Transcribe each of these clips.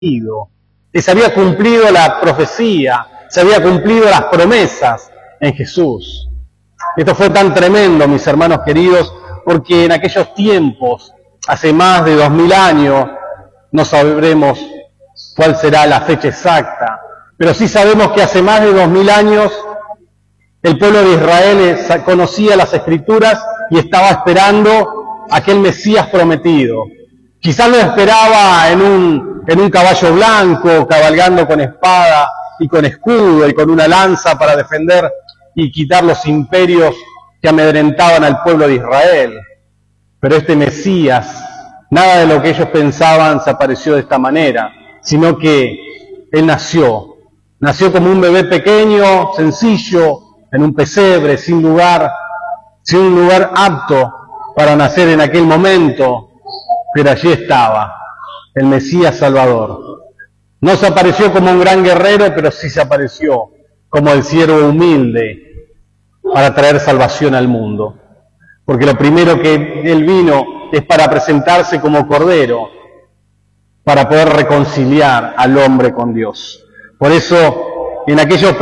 que se había cumplido la profecía, se había cumplido las promesas en Jesús. Esto fue tan tremendo, mis hermanos queridos, porque en aquellos tiempos, hace más de 2000 años, no sabremos cuál será la fecha exacta, pero sí sabemos que hace más de 2000 años el pueblo de Israel conocía las Escrituras y estaba esperando aquel Mesías prometido. Quizás lo esperaba en un caballo blanco, cabalgando con espada y con escudo y con una lanza para defender y quitar los imperios que amedrentaban al pueblo de Israel. Pero este Mesías, nada de lo que ellos pensaban se apareció de esta manera, sino que Él nació como un bebé pequeño, sencillo, en un pesebre, sin lugar apto para nacer en aquel momento, pero allí estaba, el Mesías Salvador. No se apareció como un gran guerrero, pero sí se apareció como el siervo humilde para traer salvación al mundo. Porque lo primero que Él vino es para presentarse como Cordero, para poder reconciliar al hombre con Dios. Por eso, en aquellas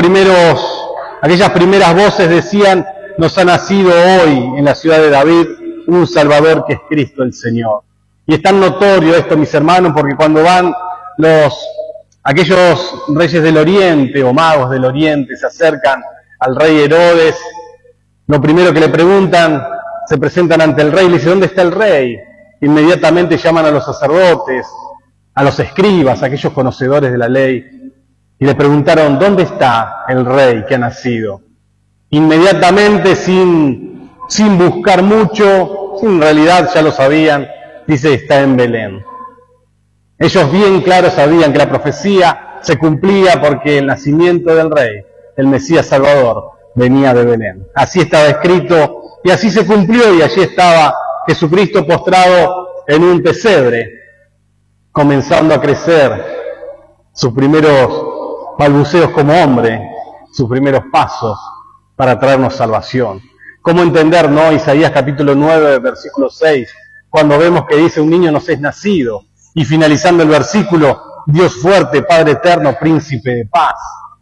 primeras voces decían: nos ha nacido hoy en la ciudad de David un Salvador que es Cristo el Señor. Y es tan notorio esto, mis hermanos, porque cuando van aquellos reyes del Oriente o magos del Oriente, se acercan al rey Herodes, lo primero que le preguntan, se presentan ante el rey y le dicen: ¿dónde está el rey? Inmediatamente llaman a los sacerdotes, a los escribas, a aquellos conocedores de la ley, y le preguntaron: ¿dónde está el rey que ha nacido? Inmediatamente, sin buscar mucho, en realidad ya lo sabían, dice: está en Belén. Ellos bien claro sabían que la profecía se cumplía porque el nacimiento del rey, el Mesías Salvador, venía de Belén. Así estaba escrito y así se cumplió, y allí estaba Jesucristo postrado en un pesebre, comenzando a crecer sus primeros balbuceos como hombre, sus primeros pasos para traernos salvación. ¿Cómo entender, no? Isaías capítulo 9, versículo 6, cuando vemos que dice: un niño nos es nacido, y finalizando el versículo: Dios fuerte, Padre eterno, príncipe de paz.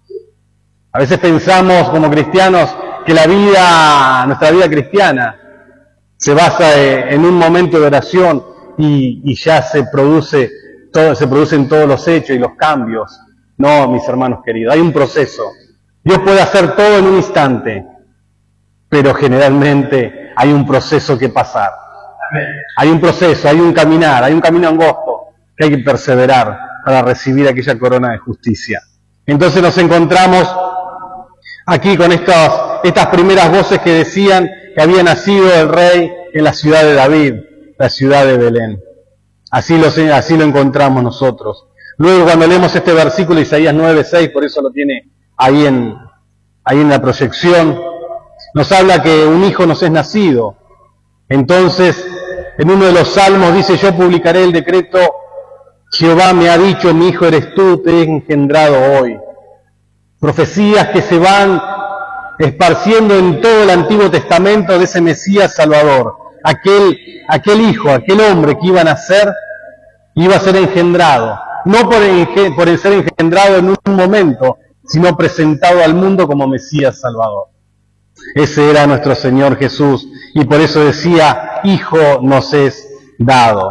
A veces pensamos como cristianos que nuestra vida cristiana se basa en un momento de oración y ya se producen todos los hechos y los cambios. No, mis hermanos queridos, hay un proceso. Dios puede hacer todo en un instante, pero generalmente hay un proceso que pasar. Hay un proceso, hay un camino angosto que hay que perseverar para recibir aquella corona de justicia. Entonces nos encontramos aquí con estas primeras voces que decían que había nacido el rey en la ciudad de David, la ciudad de Belén. Así lo encontramos nosotros. Luego, cuando leemos este versículo, Isaías 9:6, por eso lo tiene ahí en la proyección, nos habla que un hijo nos es nacido. Entonces, en uno de los salmos dice: yo publicaré el decreto, Jehová me ha dicho, mi hijo eres tú, te he engendrado hoy. Profecías que se van esparciendo en todo el Antiguo Testamento de ese Mesías Salvador. Aquel hijo, aquel hombre que iba a nacer, iba a ser engendrado. No por ser engendrado en un momento, sino presentado al mundo como Mesías Salvador. Ese era nuestro Señor Jesús, y por eso decía: hijo nos es dado.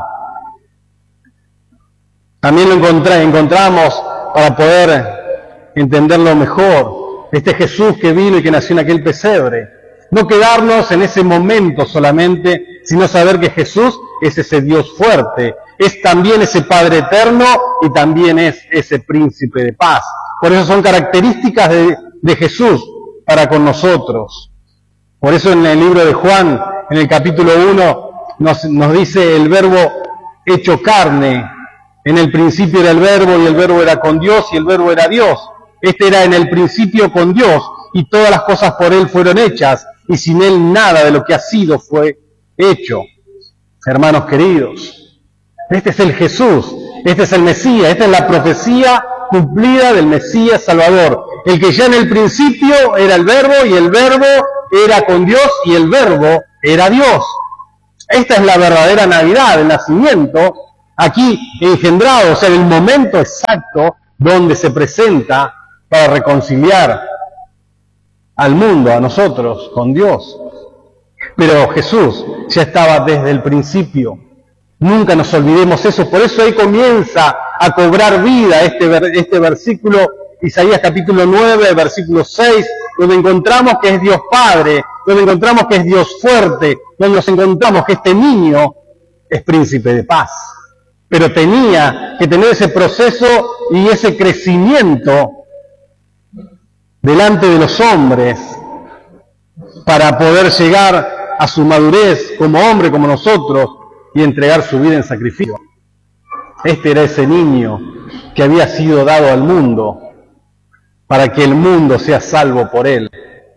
También lo encontramos, para poder entenderlo mejor, este Jesús que vino y que nació en aquel pesebre. No quedarnos en ese momento solamente, sino saber que Jesús es ese Dios fuerte, es también ese Padre eterno y también es ese Príncipe de paz. Por eso son características de Jesús para con nosotros. Por eso en el libro de Juan, en el capítulo 1, nos dice: el verbo hecho carne. En el principio era el verbo, y el verbo era con Dios, y el verbo era Dios. Este era en el principio con Dios, y todas las cosas por Él fueron hechas, y sin Él nada de lo que ha sido fue hecho. Hermanos queridos, este es el Jesús, este es el Mesías, esta es la profecía cumplida del Mesías Salvador. El que ya en el principio era el verbo, y el verbo era con Dios, y el verbo era Dios. Esta es la verdadera Navidad, el nacimiento aquí engendrado, o sea, en el momento exacto donde se presenta para reconciliar al mundo, a nosotros, con Dios. Pero Jesús ya estaba desde el principio. Nunca nos olvidemos eso. Por eso ahí comienza a cobrar vida este versículo, Isaías capítulo 9, versículo 6, donde encontramos que es Dios Padre, donde encontramos que es Dios fuerte, donde nos encontramos que este niño es príncipe de paz. Pero tenía que tener ese proceso y ese crecimiento delante de los hombres para poder llegar a su madurez como hombre, como nosotros, y entregar su vida en sacrificio. Este era ese niño que había sido dado al mundo para que el mundo sea salvo por él.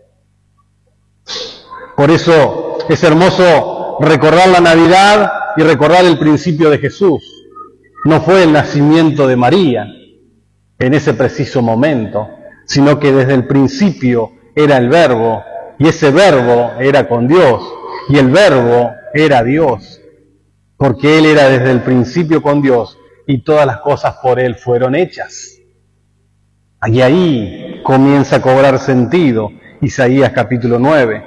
Por eso es hermoso recordar la Navidad y recordar el principio de Jesús. No fue el nacimiento de María en ese preciso momento, sino que desde el principio era el Verbo, y ese Verbo era con Dios, y el Verbo era Dios, porque Él era desde el principio con Dios, y todas las cosas por Él fueron hechas. Y ahí comienza a cobrar sentido Isaías capítulo 9.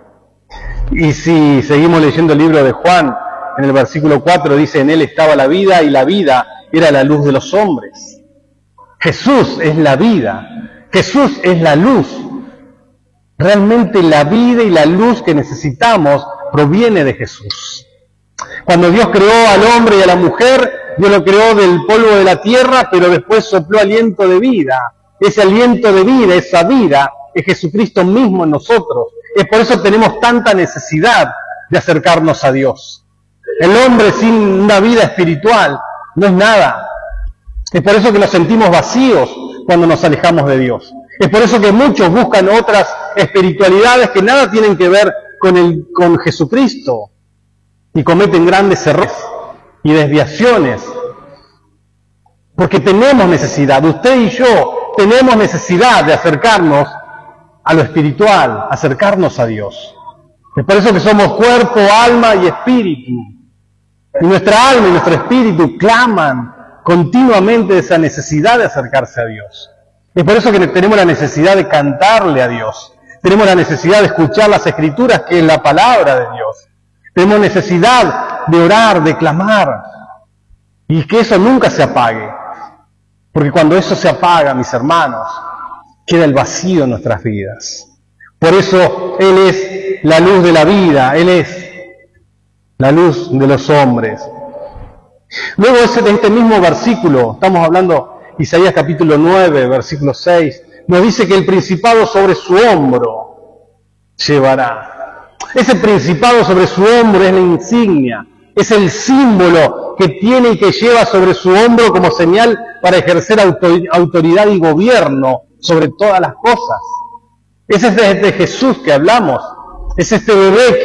Y si seguimos leyendo el libro de Juan, en el versículo 4 dice, en Él estaba la vida, y la vida era la luz de los hombres. Jesús es la vida, Jesús es la luz. Realmente la vida y la luz que necesitamos proviene de Jesús. Cuando Dios creó al hombre y a la mujer, Dios lo creó del polvo de la tierra, pero después sopló aliento de vida. Ese aliento de vida, esa vida, es Jesucristo mismo en nosotros. Es por eso tenemos tanta necesidad de acercarnos a Dios. El hombre sin una vida espiritual no es nada. Es por eso que nos sentimos vacíos cuando nos alejamos de Dios. Es por eso que muchos buscan otras espiritualidades que nada tienen que ver con Jesucristo y cometen grandes errores y desviaciones. Porque tenemos necesidad, usted y yo tenemos necesidad de acercarnos a lo espiritual, acercarnos a Dios. Es por eso que somos cuerpo, alma y espíritu. Y nuestra alma y nuestro espíritu claman continuamente esa necesidad de acercarse a Dios. Es por eso que tenemos la necesidad de cantarle a Dios. Tenemos la necesidad de escuchar las Escrituras, que es la palabra de Dios. Tenemos necesidad de orar, de clamar. Y que eso nunca se apague. Porque cuando eso se apaga, mis hermanos, queda el vacío en nuestras vidas. Por eso Él es la luz de la vida, Él es la luz de los hombres. Luego de este mismo versículo, estamos hablando Isaías capítulo 9, versículo 6, nos dice que el principado sobre su hombro llevará. Ese principado sobre su hombro es la insignia, es el símbolo que tiene y que lleva sobre su hombro como señal para ejercer autoridad y gobierno sobre todas las cosas. Es este Jesús que hablamos, es este bebé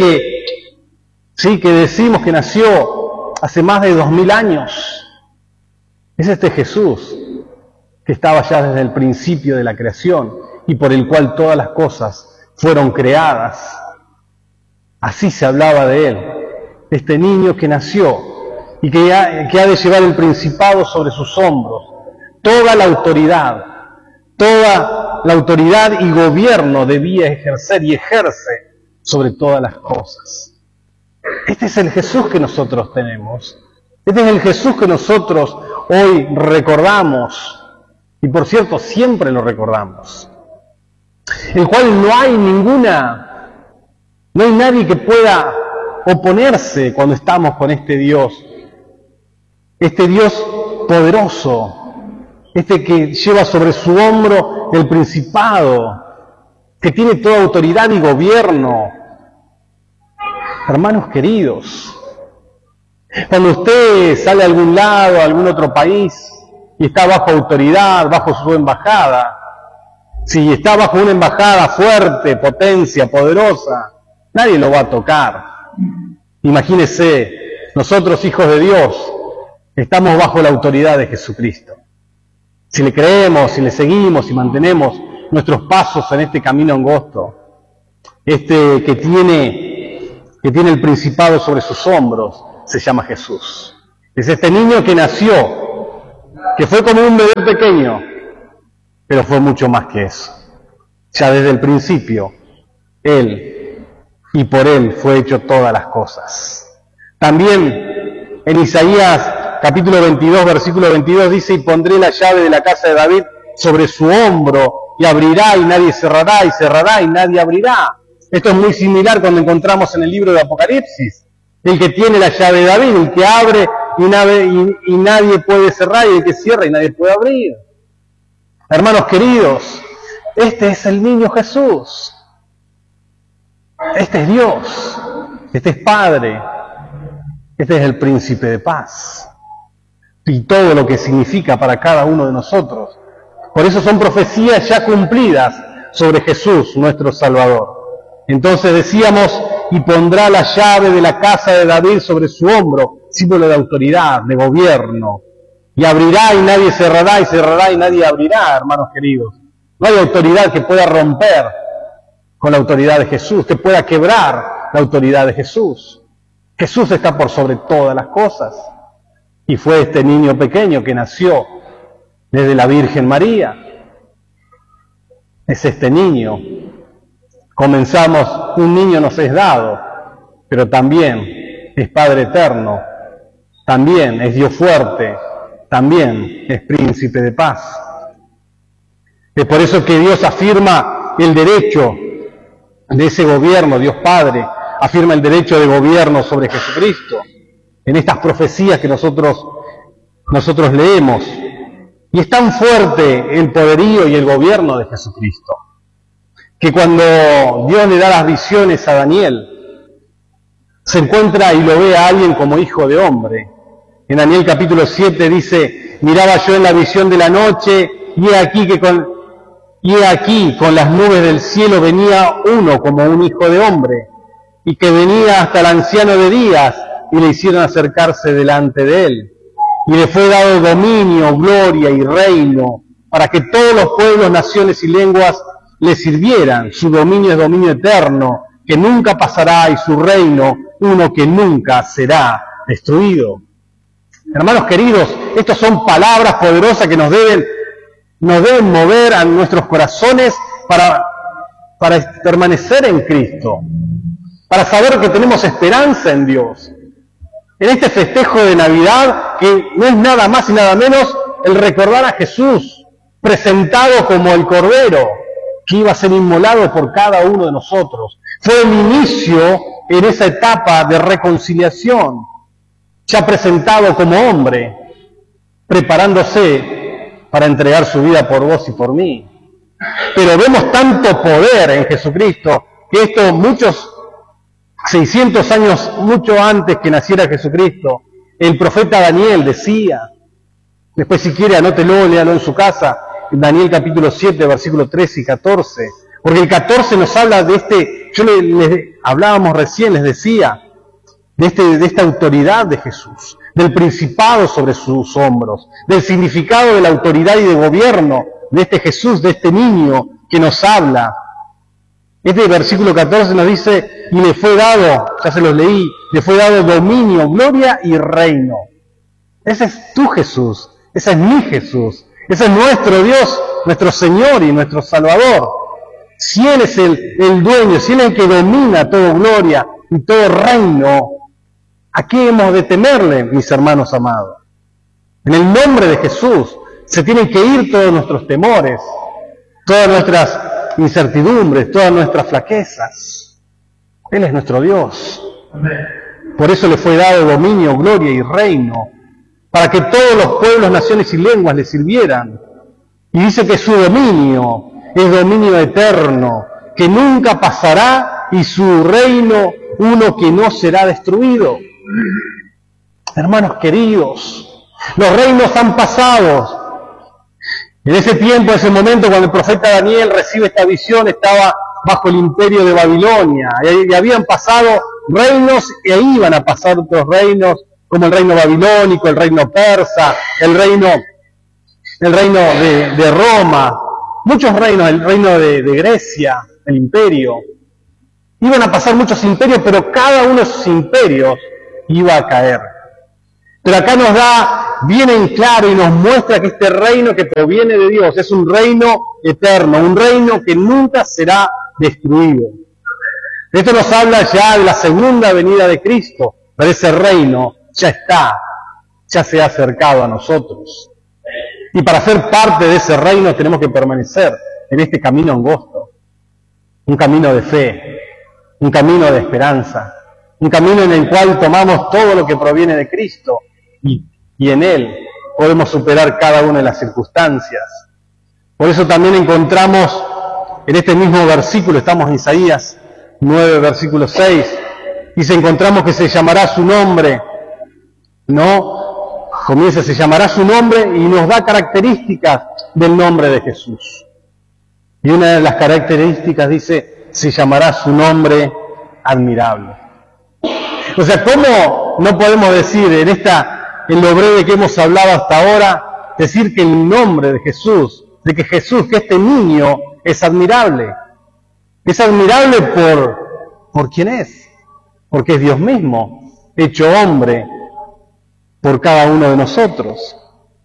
que decimos que nació hace más de 2000 años. Es este Jesús que estaba ya desde el principio de la creación y por el cual todas las cosas fueron creadas. Así se hablaba de Él, este niño que nació y que ha de llevar el principado sobre sus hombros, toda la autoridad y gobierno debía ejercer y ejerce sobre todas las cosas. Este es el Jesús que nosotros tenemos. Este es el Jesús que nosotros hoy recordamos. Y por cierto, siempre lo recordamos. El cual no hay nadie que pueda oponerse cuando estamos con este Dios. Este Dios poderoso. Este que lleva sobre su hombro el principado. Que tiene toda autoridad y gobierno. Hermanos queridos, cuando usted sale a algún lado, a algún otro país, y está bajo autoridad, bajo su embajada, si está bajo una embajada fuerte, potencia, poderosa, nadie lo va a tocar. Imagínese, nosotros hijos de Dios, estamos bajo la autoridad de Jesucristo. Si le creemos, si le seguimos, si mantenemos nuestros pasos en este camino angosto, que tiene el principado sobre sus hombros, se llama Jesús. Es este niño que nació, que fue como un bebé pequeño, pero fue mucho más que eso. Ya desde el principio, Él y por Él fue hecho todas las cosas. También en Isaías capítulo 22, versículo 22 dice: y pondré la llave de la casa de David sobre su hombro, y abrirá y nadie cerrará, y cerrará y nadie abrirá. Esto es muy similar cuando encontramos en el libro de Apocalipsis. El que tiene la llave de David, el que abre y nadie puede cerrar, y el que cierra y nadie puede abrir. Hermanos queridos, este es el niño Jesús. Este es Dios. Este es Padre. Este es el príncipe de paz. Y todo lo que significa para cada uno de nosotros. Por eso son profecías ya cumplidas sobre Jesús, nuestro Salvador. Entonces decíamos: y pondrá la llave de la casa de David sobre su hombro, símbolo de autoridad, de gobierno. Y abrirá y nadie cerrará, y cerrará y nadie abrirá, hermanos queridos. No hay autoridad que pueda romper con la autoridad de Jesús, que pueda quebrar la autoridad de Jesús. Jesús está por sobre todas las cosas. Y fue este niño pequeño que nació desde la Virgen María. Es este niño. Comenzamos: un niño nos es dado, pero también es Padre eterno, también es Dios fuerte, también es príncipe de paz. Es por eso que Dios afirma el derecho de ese gobierno, Dios Padre afirma el derecho de gobierno sobre Jesucristo, en estas profecías que nosotros leemos. Y es tan fuerte el poderío y el gobierno de Jesucristo, que cuando Dios le da las visiones a Daniel, se encuentra y lo ve a alguien como hijo de hombre. En Daniel capítulo 7 dice: miraba yo en la visión de la noche, y he aquí con las nubes del cielo venía uno como un hijo de hombre, y que venía hasta el anciano de días, y le hicieron acercarse delante de él. Y le fue dado dominio, gloria y reino, para que todos los pueblos, naciones y lenguas le sirvieran. Su dominio es dominio eterno, que nunca pasará, y su reino uno que nunca será destruido. Hermanos queridos, estas son palabras poderosas que nos deben mover a nuestros corazones para permanecer en Cristo, para saber que tenemos esperanza en Dios. En este festejo de Navidad, que no es nada más y nada menos el recordar a Jesús presentado como el Cordero que iba a ser inmolado por cada uno de nosotros. Fue el inicio en esa etapa de reconciliación, ya presentado como hombre, preparándose para entregar su vida por vos y por mí. Pero vemos tanto poder en Jesucristo, que esto 600 años, mucho antes que naciera Jesucristo, el profeta Daniel decía, después si quiere anótelo, léalo en su casa, Daniel capítulo 7, versículos 13 y 14, porque el 14 nos habla de hablábamos recién, les decía, de esta autoridad de Jesús, del principado sobre sus hombros, del significado de la autoridad y de gobierno de este Jesús, de este niño que nos habla. Este versículo 14 nos dice: y le fue dado, ya se los leí, le fue dado dominio, gloria y reino. Ese es tu Jesús, ese es mi Jesús, ese es nuestro Dios, nuestro Señor y nuestro Salvador. Si Él es el dueño, si Él es el que domina toda gloria y todo reino, ¿a qué hemos de temerle, mis hermanos amados? En el nombre de Jesús se tienen que ir todos nuestros temores, todas nuestras incertidumbres, todas nuestras flaquezas. Él es nuestro Dios. Por eso le fue dado dominio, gloria y reino, para que todos los pueblos, naciones y lenguas le sirvieran. Y dice que su dominio es dominio eterno, que nunca pasará, y su reino uno que no será destruido. Hermanos queridos, los reinos han pasado. En ese tiempo, en ese momento, cuando el profeta Daniel recibe esta visión, estaba bajo el imperio de Babilonia, y habían pasado reinos, e iban a pasar otros reinos, como el reino babilónico, el reino persa, el reino de Roma, muchos reinos, el reino de Grecia, el imperio. Iban a pasar muchos imperios, pero cada uno de esos imperios iba a caer. Pero acá nos da bien en claro y nos muestra que este reino que proviene de Dios es un reino eterno, un reino que nunca será destruido. Esto nos habla ya de la segunda venida de Cristo, pero ese reino ya está, ya se ha acercado a nosotros. Y para ser parte de ese reino tenemos que permanecer en este camino angosto, un camino de fe, un camino de esperanza, un camino en el cual tomamos todo lo que proviene de Cristo y en Él podemos superar cada una de las circunstancias. Por eso también encontramos en este mismo versículo, estamos en Isaías 9, versículo 6, dice, encontramos que se llamará su nombre, ¿no? Comienza, se llamará su nombre y nos da características del nombre de Jesús. Y una de las características dice, se llamará su nombre admirable. O sea, ¿cómo no podemos decir en lo breve que hemos hablado hasta ahora, decir que el nombre de Jesús, de que Jesús, que este niño es admirable? Es admirable por quién es, porque es Dios mismo, hecho hombre por cada uno de nosotros.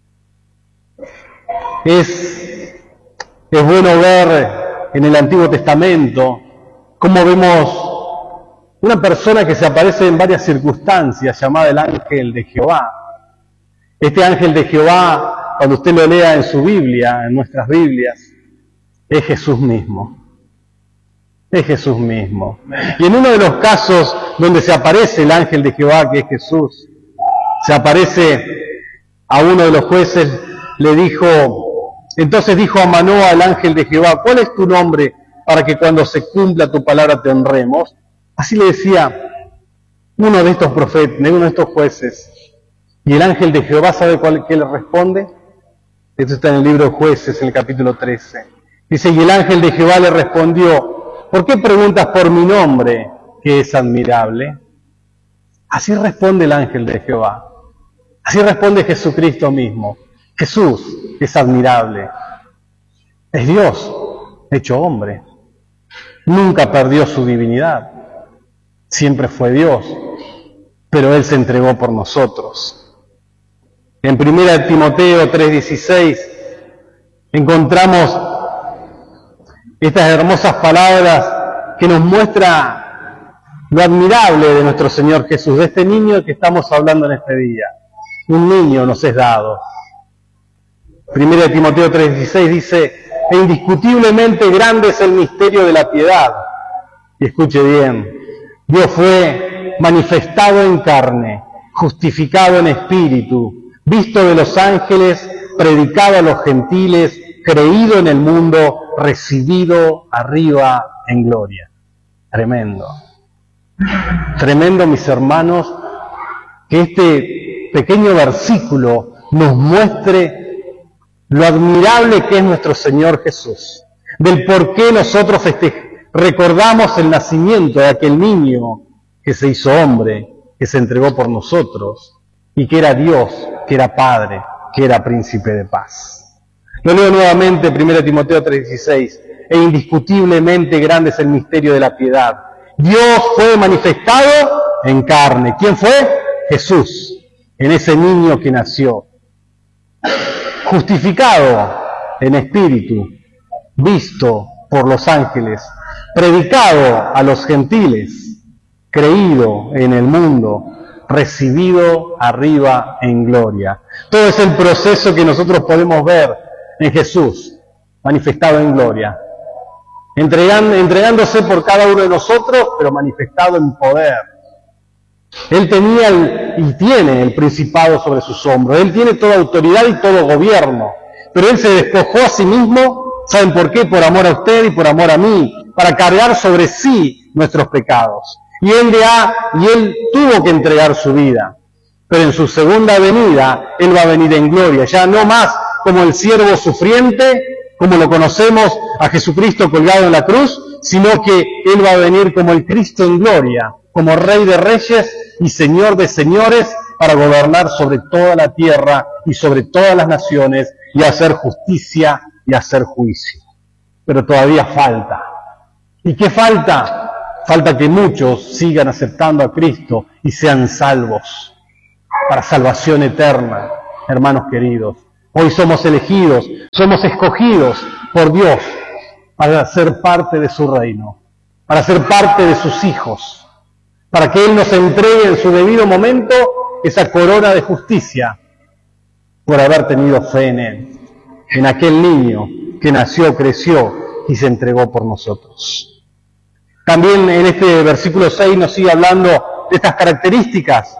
Es bueno ver en el Antiguo Testamento cómo vemos una persona que se aparece en varias circunstancias, llamada el ángel de Jehová. Este ángel de Jehová, cuando usted lo lea en su Biblia, en nuestras Biblias, es Jesús mismo. Es Jesús mismo. Y en uno de los casos donde se aparece el ángel de Jehová, que es Jesús, se aparece a uno de los jueces, entonces dijo a Manoa el ángel de Jehová, ¿cuál es tu nombre para que cuando se cumpla tu palabra te honremos? Así le decía uno de estos profetas, uno de estos jueces. Y el ángel de Jehová, ¿sabe qué le responde? Esto está en el libro de Jueces, en el capítulo 13. Dice, y el ángel de Jehová le respondió, ¿por qué preguntas por mi nombre, que es admirable? Así responde el ángel de Jehová. Así responde Jesucristo mismo. Jesús es admirable. Es Dios hecho hombre. Nunca perdió su divinidad. Siempre fue Dios, pero Él se entregó por nosotros. En 1 Timoteo 3:16 encontramos estas hermosas palabras que nos muestra lo admirable de nuestro Señor Jesús, de este niño que estamos hablando en este día. Un niño nos es dado. 1 Timoteo 3:16 dice, e indiscutiblemente grande es el misterio de la piedad. Y escuche bien, Dios fue manifestado en carne, justificado en espíritu, visto de los ángeles, predicado a los gentiles, creído en el mundo, recibido arriba en gloria. Tremendo. Tremendo, mis hermanos, que este pequeño versículo nos muestre lo admirable que es nuestro Señor Jesús, del por qué nosotros recordamos el nacimiento de aquel niño que se hizo hombre, que se entregó por nosotros, y que era Dios, que era Padre, que era Príncipe de paz. Lo leo nuevamente, 1 Timoteo 3:16, e indiscutiblemente grande es el misterio de la piedad. Dios fue manifestado en carne. ¿Quién fue? Jesús, en ese niño que nació. Justificado en espíritu, visto por los ángeles, predicado a los gentiles, creído en el mundo, recibido arriba en gloria. Todo es el proceso que nosotros podemos ver en Jesús, manifestado en gloria, entregándose por cada uno de nosotros, pero manifestado en poder. Él tenía y tiene el principado sobre sus hombros. Él tiene toda autoridad y todo gobierno. Pero Él se despojó a sí mismo, ¿saben por qué? Por amor a usted y por amor a mí, para cargar sobre sí nuestros pecados. Y Él tuvo que entregar su vida. Pero en su segunda venida, Él va a venir en gloria, ya no más como el siervo sufriente, como lo conocemos a Jesucristo colgado en la cruz, sino que Él va a venir como el Cristo en gloria, como Rey de reyes y Señor de señores, para gobernar sobre toda la tierra y sobre todas las naciones, y hacer justicia y hacer juicio. Pero todavía falta. ¿Y qué falta? Falta que muchos sigan aceptando a Cristo y sean salvos. para salvación eterna, hermanos queridos. Hoy somos elegidos, somos escogidos por Dios para ser parte de su reino, para ser parte de sus hijos, para que Él nos entregue en su debido momento esa corona de justicia por haber tenido fe en Él, en aquel niño que nació, creció y se entregó por nosotros. También en este versículo 6 nos sigue hablando de estas características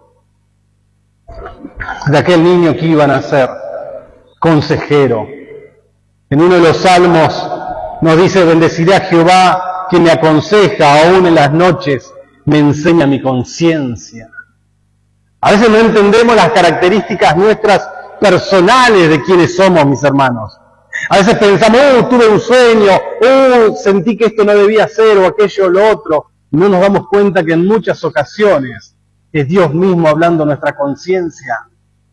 de aquel niño que iba a nacer, consejero. En uno de los salmos nos dice: bendeciré a Jehová que me aconseja, aún en las noches me enseña mi conciencia. A veces no entendemos las características nuestras personales de quiénes somos, mis hermanos. A veces pensamos: tuve un sueño, sentí que esto no debía ser, o aquello o lo otro. No nos damos cuenta que en muchas ocasiones es Dios mismo hablando nuestra conciencia.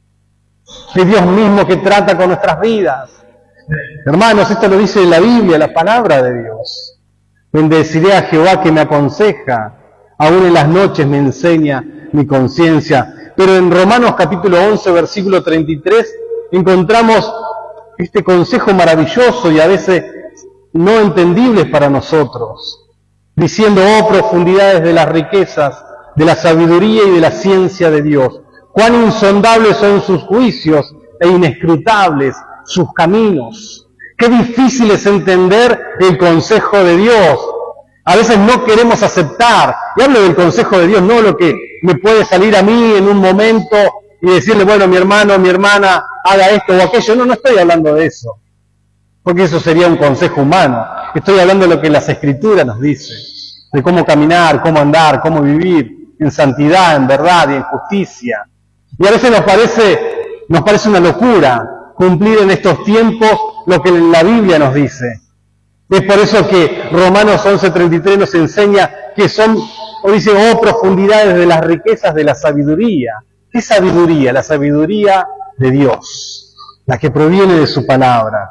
Es Dios mismo que trata con nuestras vidas. Hermanos, esto lo dice la Biblia, la palabra de Dios. Bendeciré a Jehová que me aconseja, aún en las noches me enseña mi conciencia. Pero en Romanos capítulo 11, versículo 33, encontramos este consejo maravilloso y a veces no entendibles para nosotros, diciendo: oh profundidades de las riquezas, de la sabiduría y de la ciencia de Dios, cuán insondables son sus juicios e inescrutables sus caminos. Qué difícil es entender el consejo de Dios. A veces no queremos aceptar, y hablo del consejo de Dios, no lo que me puede salir a mí en un momento y decirle: bueno, mi hermano, mi hermana, haga esto o aquello. No estoy hablando de eso, porque eso sería un consejo humano. Estoy hablando de lo que las Escrituras nos dicen, de cómo caminar, cómo andar, cómo vivir en santidad, en verdad y en justicia. Y a veces nos parece una locura cumplir en estos tiempos lo que la Biblia nos dice. Es por eso que Romanos 11:33 nos enseña que son, o dice: oh profundidades de las riquezas de la sabiduría. ¿Qué sabiduría? La sabiduría de Dios, la que proviene de su palabra,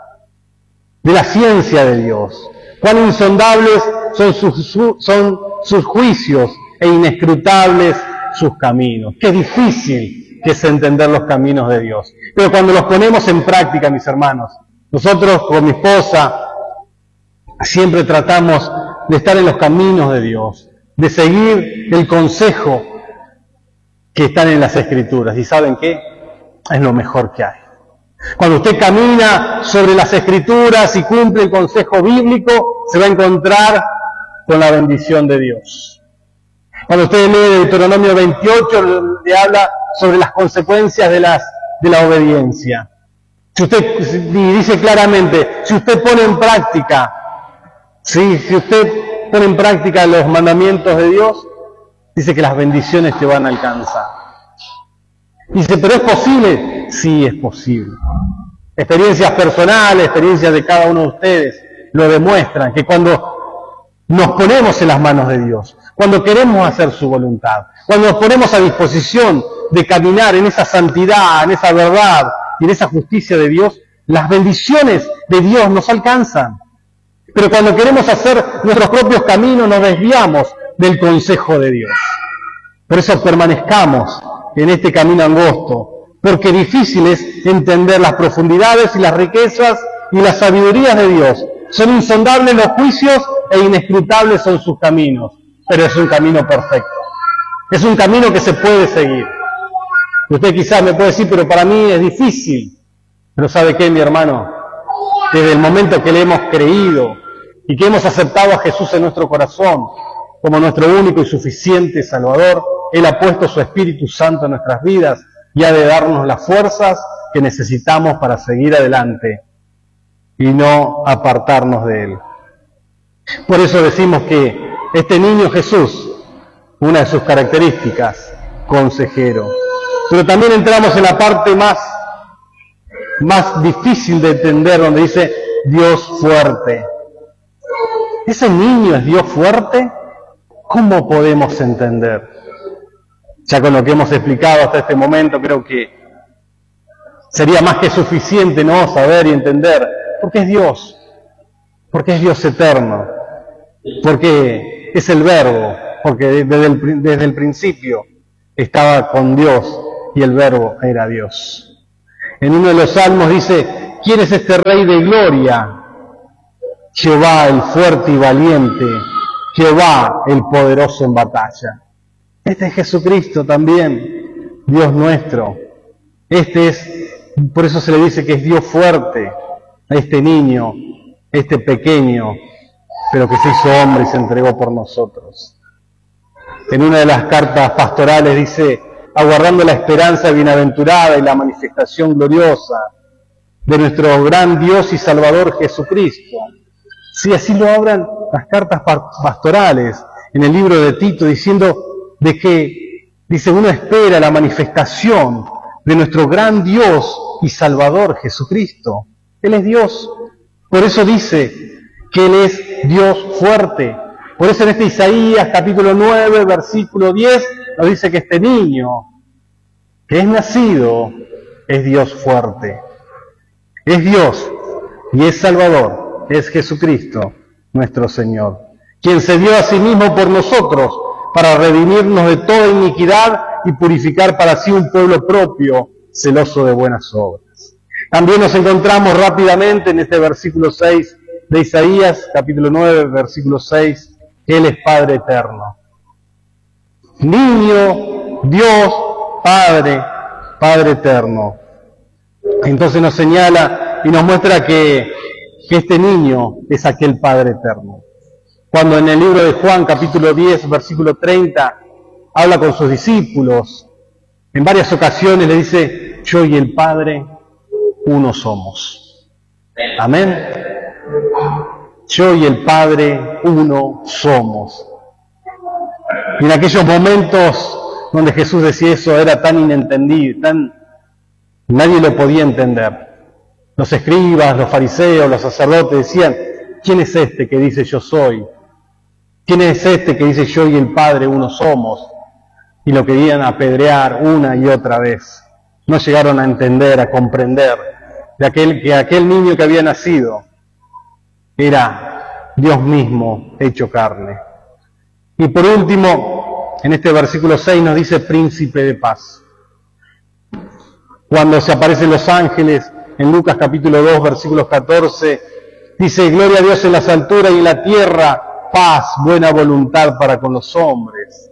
de la ciencia de Dios. Cuán insondables son sus juicios e inescrutables sus caminos. Qué difícil que es entender los caminos de Dios. Pero cuando los ponemos en práctica, mis hermanos, nosotros con mi esposa siempre tratamos de estar en los caminos de Dios, de seguir el consejo que están en las Escrituras. ¿Y saben qué? Es lo mejor que hay. Cuando usted camina sobre las Escrituras y cumple el consejo bíblico, se va a encontrar con la bendición de Dios. Cuando usted lee Deuteronomio 28, le habla sobre las consecuencias de la obediencia. Si usted dice claramente, si usted pone en práctica, si usted pone en práctica los mandamientos de Dios, dice que las bendiciones te van a alcanzar. Dice: ¿pero es posible? Sí, es posible. Experiencias personales, experiencias de cada uno de ustedes lo demuestran, que cuando nos ponemos en las manos de Dios, cuando queremos hacer su voluntad, cuando nos ponemos a disposición de caminar en esa santidad, en esa verdad y en esa justicia de Dios, las bendiciones de Dios nos alcanzan. Pero cuando queremos hacer nuestros propios caminos, nos desviamos del consejo de Dios. Por eso permanezcamos en este camino angosto, porque difícil es entender las profundidades y las riquezas y las sabidurías de Dios. Son insondables los juicios e inescrutables son sus caminos, pero es un camino perfecto. Es un camino que se puede seguir. Usted quizás me puede decir: pero para mí es difícil. Pero ¿sabe qué, mi hermano? Desde el momento que le hemos creído y que hemos aceptado a Jesús en nuestro corazón como nuestro único y suficiente Salvador, Él ha puesto su Espíritu Santo en nuestras vidas y ha de darnos las fuerzas que necesitamos para seguir adelante y no apartarnos de Él. Por eso decimos que este niño Jesús, una de sus características, consejero. Pero también entramos en la parte más difícil de entender, donde dice Dios fuerte. ¿Ese niño es Dios fuerte? ¿Cómo podemos entender? Ya con lo que hemos explicado hasta este momento, creo que sería más que suficiente, ¿no?, saber y entender, porque es Dios eterno, porque es el Verbo, porque desde el principio estaba con Dios y el Verbo era Dios. En uno de los salmos dice, ¿quién es este Rey de gloria? Jehová el fuerte y valiente, Jehová el poderoso en batalla. Este es Jesucristo también, Dios nuestro. Este es, por eso se le dice que es Dios fuerte, a este niño, este pequeño, pero que se hizo hombre y se entregó por nosotros. En una de las cartas pastorales dice, aguardando la esperanza bienaventurada y la manifestación gloriosa de nuestro gran Dios y Salvador Jesucristo. Sí, así lo hablan las cartas pastorales en el libro de Tito, diciendo de que, dice, uno espera la manifestación de nuestro gran Dios y Salvador Jesucristo. Él es Dios. Por eso dice que Él es Dios fuerte. Por eso en este Isaías capítulo 9, versículo 10, nos dice que este niño que es nacido es Dios fuerte. Es Dios y es Salvador. Es Jesucristo, nuestro Señor, quien se dio a sí mismo por nosotros para redimirnos de toda iniquidad y purificar para sí un pueblo propio, celoso de buenas obras. También nos encontramos rápidamente en este versículo 6 de Isaías, capítulo 9, versículo 6, que Él es Padre eterno. Niño, Dios, Padre eterno. Entonces nos señala y nos muestra que este niño es aquel Padre eterno. Cuando en el libro de Juan, capítulo 10, versículo 30, habla con sus discípulos, en varias ocasiones le dice, yo y el Padre uno somos. Amén. Yo y el Padre uno somos. Y en aquellos momentos donde Jesús decía eso era tan inentendible, nadie lo podía entender. Los escribas, los fariseos, los sacerdotes decían, ¿quién es este que dice yo soy? ¿Quién es este que dice yo y el Padre uno somos? Y lo querían apedrear una y otra vez. No llegaron a entender, a comprender que aquel niño que había nacido era Dios mismo hecho carne. Y por último, en este versículo 6 nos dice príncipe de paz. Cuando se aparecen los ángeles, en Lucas capítulo 2, versículos 14, dice, gloria a Dios en las alturas y en la tierra, paz, buena voluntad para con los hombres.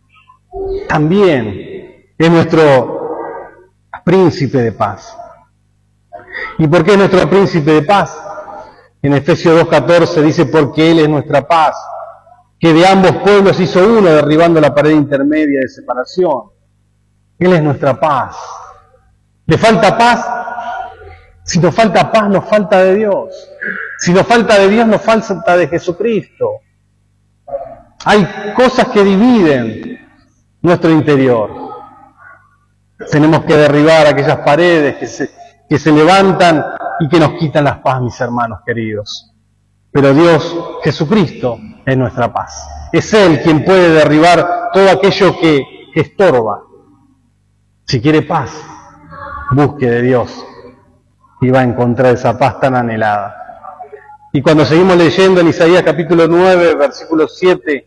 También es nuestro príncipe de paz. ¿Y por qué es nuestro príncipe de paz? En Efesios 2:14 dice, porque Él es nuestra paz, que de ambos pueblos hizo uno, derribando la pared intermedia de separación. Él es nuestra paz. ¿Le falta paz? Si nos falta paz, nos falta de Dios. Si nos falta de Dios, nos falta de Jesucristo. Hay cosas que dividen nuestro interior. Tenemos que derribar aquellas paredes que se levantan y que nos quitan la paz, mis hermanos queridos. Pero Dios, Jesucristo, es nuestra paz. Es Él quien puede derribar todo aquello que estorba. Si quiere paz, busque de Dios y va a encontrar esa paz tan anhelada. Y cuando seguimos leyendo en Isaías capítulo 9, versículo 7,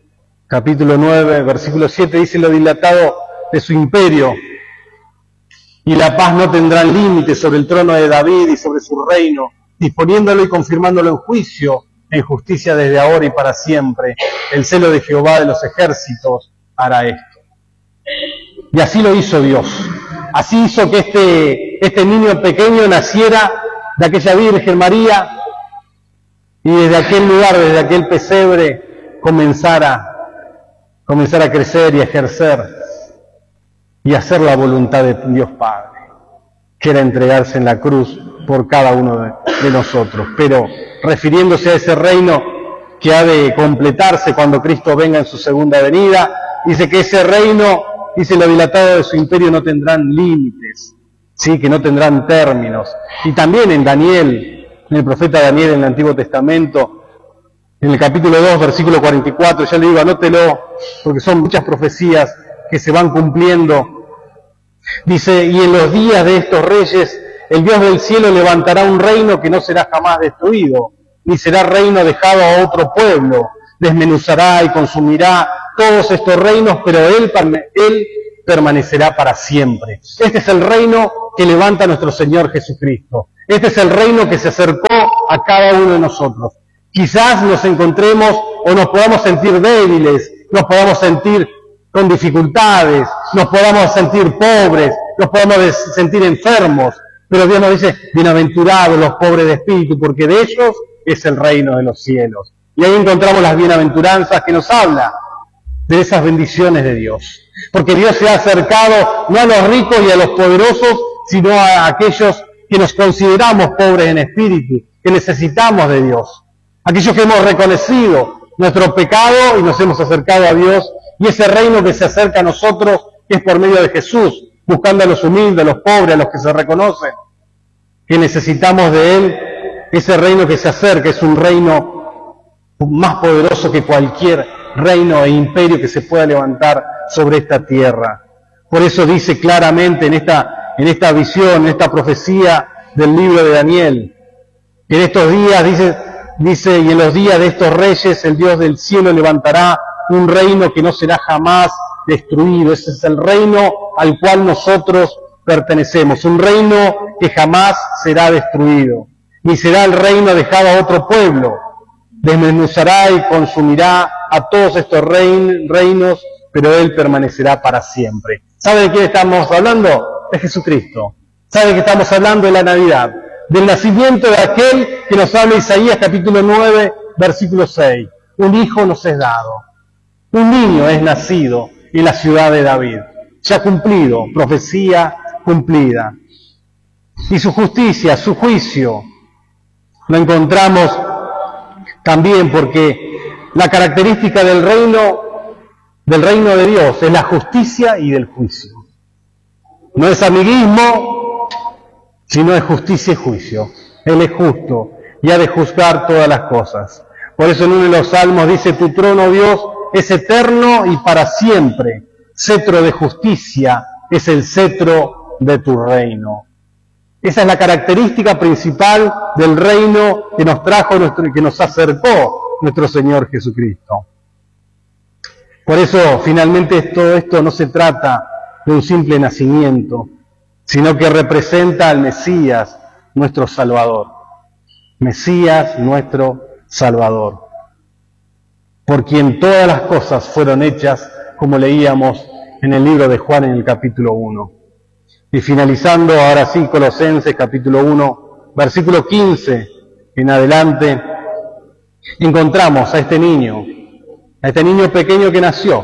dice lo dilatado de su imperio, y la paz no tendrá límite sobre el trono de David y sobre su reino, disponiéndolo y confirmándolo en juicio, en justicia desde ahora y para siempre. El celo de Jehová de los ejércitos hará esto. Y así lo hizo Dios. Así hizo que este niño pequeño naciera de aquella Virgen María y desde aquel lugar, desde aquel pesebre, comenzara a crecer y a ejercer y a hacer la voluntad de Dios Padre, que era entregarse en la cruz por cada uno de nosotros. Pero refiriéndose a ese reino que ha de completarse cuando Cristo venga en su segunda venida, dice que ese reino, dice lo dilatado de su imperio, no tendrán límites, ¿sí? Que no tendrán términos. Y también en Daniel, en el profeta Daniel en el Antiguo Testamento, en el capítulo 2, versículo 44, ya le digo, anótelo, porque son muchas profecías que se van cumpliendo. Dice, y en los días de estos reyes, el Dios del cielo levantará un reino que no será jamás destruido, ni será reino dejado a otro pueblo. Desmenuzará y consumirá todos estos reinos, pero él permanecerá para siempre. Este es el reino que levanta nuestro Señor Jesucristo. Este es el reino que se acercó a cada uno de nosotros. Quizás nos encontremos o nos podamos sentir débiles, nos podamos sentir con dificultades, nos podamos sentir pobres, nos podamos sentir enfermos, pero Dios nos dice, bienaventurados los pobres de espíritu, porque de ellos es el reino de los cielos. Y ahí encontramos las bienaventuranzas que nos habla de esas bendiciones de Dios. Porque Dios se ha acercado no a los ricos y a los poderosos, sino a aquellos que nos consideramos pobres en espíritu, que necesitamos de Dios. Aquellos que hemos reconocido nuestro pecado y nos hemos acercado a Dios, y ese reino que se acerca a nosotros es por medio de Jesús, buscando a los humildes, a los pobres, a los que se reconocen, que necesitamos de Él. Ese reino que se acerca es un reino más poderoso que cualquier reino e imperio que se pueda levantar sobre esta tierra. Por eso dice claramente en esta visión, en esta profecía del libro de Daniel, que en estos días, dice, y en los días de estos reyes el Dios del cielo levantará un reino que no será jamás destruido. Ese es el reino al cual nosotros pertenecemos, un reino que jamás será destruido, ni será el reino dejado a otro pueblo. Desmenuzará y consumirá a todos estos reinos, pero Él permanecerá para siempre. ¿Sabe de quién estamos hablando? De Jesucristo. ¿Sabe de qué estamos hablando? De la Navidad, del nacimiento de aquel que nos habla Isaías capítulo 9, versículo 6. Un hijo nos es dado, un niño es nacido en la ciudad de David. Ya cumplido, profecía cumplida. Y su justicia, su juicio, lo encontramos también porque la característica del reino de Dios es la justicia y del juicio. No es amiguismo, sino es justicia y juicio. Él es justo y ha de juzgar todas las cosas. Por eso en uno de los salmos dice, tu trono, Dios, es eterno y para siempre. Cetro de justicia es el cetro de tu reino. Esa es la característica principal del reino que nos trajo, que nos acercó nuestro Señor Jesucristo. Por eso, finalmente, todo esto no se trata de un simple nacimiento, sino que representa al Mesías, nuestro Salvador. Mesías, nuestro Salvador. Por quien todas las cosas fueron hechas, como leíamos en el libro de Juan en el capítulo 1. Y finalizando ahora sí, Colosenses capítulo 1, versículo 15 en adelante, encontramos a este niño pequeño que nació,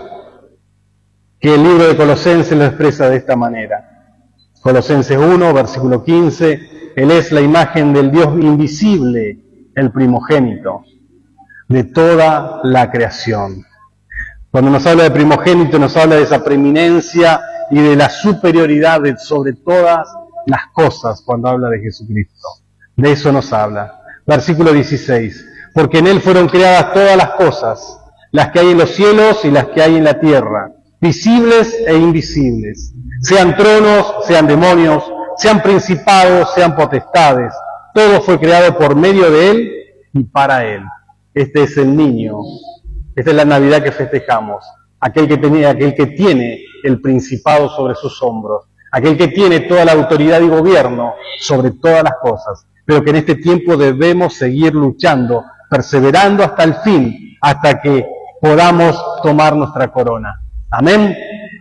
que el libro de Colosenses lo expresa de esta manera. Colosenses 1, versículo 15, Él es la imagen del Dios invisible, el primogénito de toda la creación. Cuando nos habla de primogénito, nos habla de esa preeminencia y de la superioridad sobre todas las cosas cuando habla de Jesucristo. De eso nos habla. Versículo 16. Porque en Él fueron creadas todas las cosas, las que hay en los cielos y las que hay en la tierra, visibles e invisibles, sean tronos, sean demonios, sean principados, sean potestades. Todo fue creado por medio de Él y para Él. Este es el niño. Esta es la Navidad que festejamos. Aquel que tiene el principado sobre sus hombros, aquel que tiene toda la autoridad y gobierno sobre todas las cosas, pero que en este tiempo debemos seguir luchando, perseverando hasta el fin, hasta que podamos tomar nuestra corona. Amén.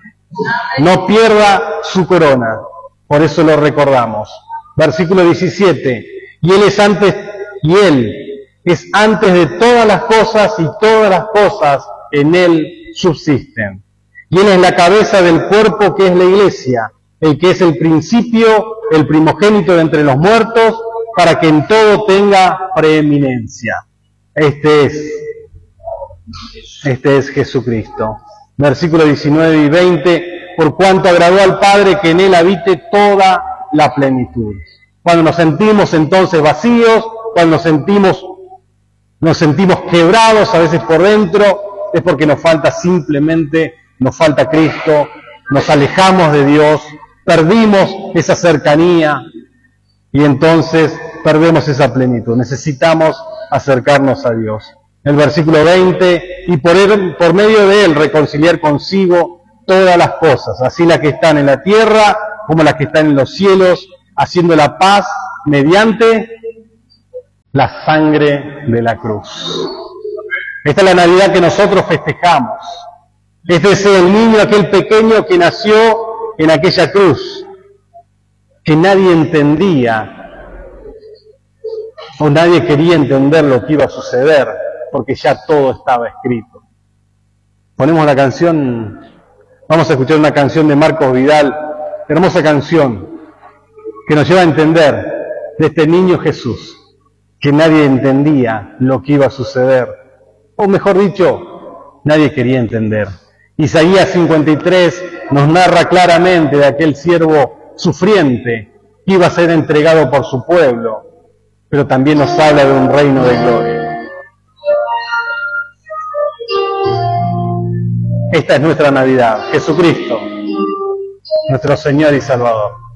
No pierda su corona, por eso lo recordamos. Versículo 17, y Él es antes de todas las cosas y todas las cosas en Él subsisten. Y Él es la cabeza del cuerpo que es la iglesia, el que es el principio, el primogénito de entre los muertos, para que en todo tenga preeminencia. Este es Jesucristo. Versículos 19 y 20, por cuanto agradó al Padre que en Él habite toda la plenitud. Cuando nos sentimos entonces vacíos, cuando nos sentimos quebrados a veces por dentro, es porque nos falta Cristo, nos alejamos de Dios, perdimos esa cercanía y entonces perdemos esa plenitud. Necesitamos acercarnos a Dios. El versículo 20, y por medio de Él reconciliar consigo todas las cosas, así las que están en la tierra como las que están en los cielos, haciendo la paz mediante la sangre de la cruz. Esta es la Navidad que nosotros festejamos. Este es el niño, aquel pequeño que nació en aquella cruz, que nadie entendía o nadie quería entender lo que iba a suceder, porque ya todo estaba escrito. Ponemos la canción, vamos a escuchar una canción de Marcos Vidal, hermosa canción, que nos lleva a entender de este niño Jesús, que nadie entendía lo que iba a suceder, o mejor dicho, nadie quería entender. Isaías 53 nos narra claramente de aquel siervo sufriente que iba a ser entregado por su pueblo, pero también nos habla de un reino de gloria. Esta es nuestra Navidad, Jesucristo, nuestro Señor y Salvador.